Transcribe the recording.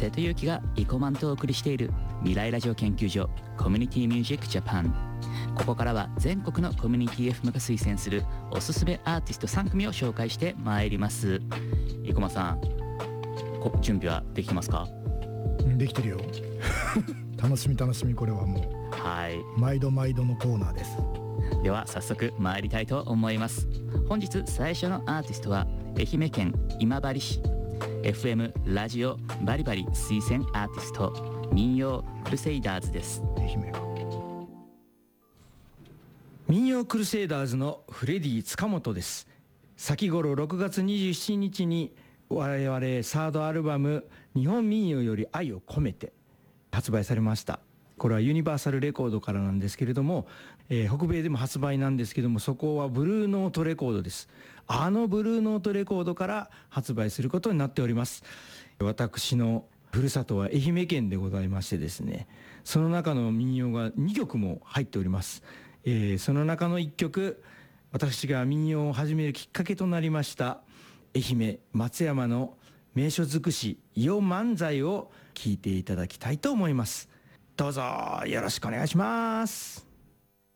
瀬戸裕樹がイコマンとお送りしている未来ラジオ研究所コミュニティミュージックジャパン。ここからは全国のコミュニティ FM が推薦するおすすめアーティスト3組を紹介してまいります。生駒さん、準備はできてますか？ できてるよ楽しみこれはもう毎度のコーナーです。 では早速参りたいと思います。本日最初のアーティストは愛媛県今治市 FM ラジオバリバリ推薦アーティスト民謡クルセイダーズです。 愛媛民謡クルセイダーズのフレディ塚本です。先頃6月27日に我々サードアルバム日本民謡より愛を込めて発売されました。これはユニバーサルレコードからなんですけれども、北米でも発売なんですけども、そこはブルーノートレコードです。ブルーノートレコードから発売することになっております。私のふるさとは愛媛県でございましてですね、その中の民謡が2曲も入っております。その中の1曲、私が民謡を始めるきっかけとなりました愛媛松山の名所尽くし伊予漫才を聴いていただきたいと思います。どうぞよろしくお願いします。